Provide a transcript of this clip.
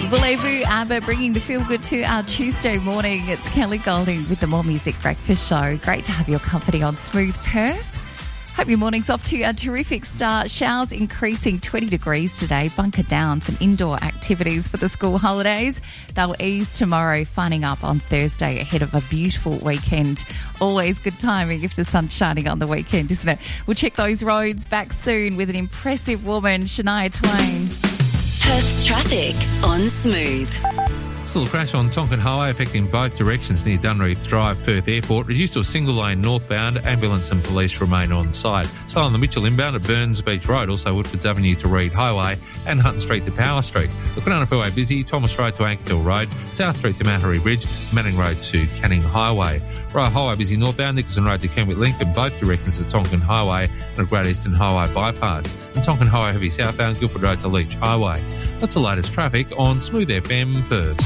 Voulez-vous ABBA bringing the feel-good to our Tuesday morning. It's Kelly Golding with the More Music Breakfast Show. Great to have your company on Smooth Perth. Hope your morning's off to a terrific start. Showers increasing 20 degrees today. Bunker down some indoor activities for the school holidays. They'll ease tomorrow, finding up on Thursday ahead of a beautiful weekend. Always good timing if the sun's shining on the weekend, isn't it? We'll check those roads back soon with an impressive woman, Shania Twain. Perth's traffic on Smooth. Still a crash on Tonkin Highway affecting both directions near Dunreath Drive, Perth Airport. Reduced to a single lane northbound. Ambulance and police remain on site. Still on the Mitchell inbound at Burns Beach Road, also Woodfords Avenue to Reed Highway and Hutton Street to Power Street. The Kwinana Fairway busy. Thomas Road to Ankerhill Road, South Street to Mattery Bridge, Manning Road to Canning Highway. Royal Highway busy northbound, Nicholson Road to Kenwick Link and both directions at Tonkin Highway and at Great Eastern Highway bypass. And Tonkin Highway heavy southbound, Guildford Road to Leach Highway. That's the latest traffic on Smooth FM Perth.